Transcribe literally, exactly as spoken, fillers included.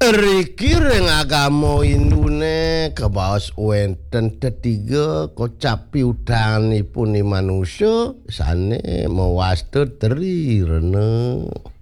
Teriki ring agama Hindune kebaos wonten tetiga kocapi udanipun manusia sane mewasta teri rene.